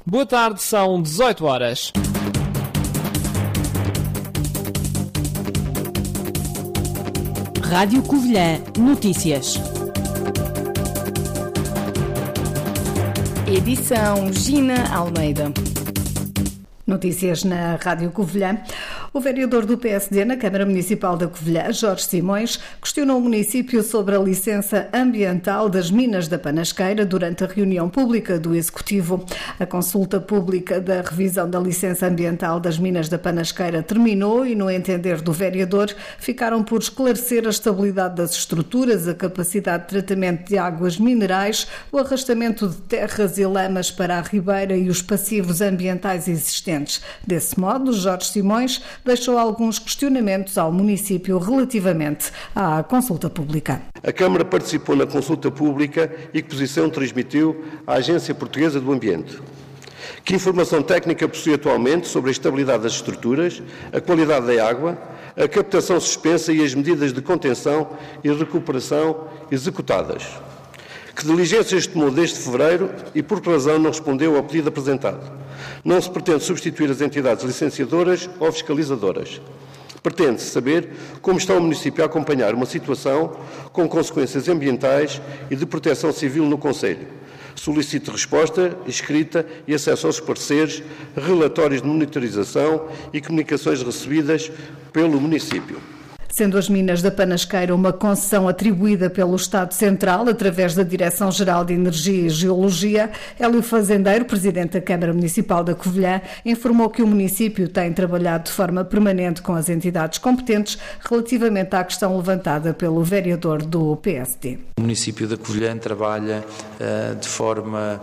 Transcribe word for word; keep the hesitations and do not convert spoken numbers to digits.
Boa tarde, são dezoito horas. Rádio Covilhã Notícias. Edição Gina Almeida. Notícias na Rádio Covilhã. O vereador do P S D na Câmara Municipal da Covilhã, Jorge Simões, questionou o município sobre a licença ambiental das minas da Panasqueira durante a reunião pública do Executivo. A consulta pública da revisão da licença ambiental das minas da Panasqueira terminou e, no entender do vereador, ficaram por esclarecer a estabilidade das estruturas, a capacidade de tratamento de águas minerais, o arrastamento de terras e lamas para a ribeira e os passivos ambientais existentes. Desse modo, Jorge Simões deixou alguns questionamentos ao município relativamente à consulta pública. A Câmara participou na consulta pública e que posição transmitiu à Agência Portuguesa do Ambiente? Que informação técnica possui atualmente sobre a estabilidade das estruturas, a qualidade da água, a captação suspensa e as medidas de contenção e recuperação executadas? Que diligências tomou desde fevereiro e por que razão não respondeu ao pedido apresentado? Não se pretende substituir as entidades licenciadoras ou fiscalizadoras. Pretende-se saber como está o município a acompanhar uma situação com consequências ambientais e de proteção civil no concelho. Solicito resposta escrita e acesso aos pareceres, relatórios de monitorização e comunicações recebidas pelo município. Sendo as minas da Panasqueira uma concessão atribuída pelo Estado Central através da Direção-Geral de Energia e Geologia, Hélio Fazendeiro, presidente da Câmara Municipal da Covilhã, informou que o município tem trabalhado de forma permanente com as entidades competentes relativamente à questão levantada pelo vereador do P S D. O município da Covilhã trabalha uh, de forma